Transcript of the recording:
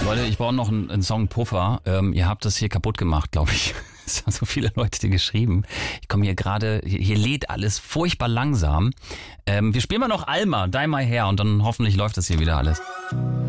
Leute, ich brauche noch einen Song Puffer. Ihr habt das hier kaputt gemacht, glaube ich. Es haben so viele Leute die geschrieben. Ich komme hier gerade, hier lädt alles furchtbar langsam. Wir spielen mal noch Alma, Dye My Hair und dann hoffentlich läuft das hier wieder alles.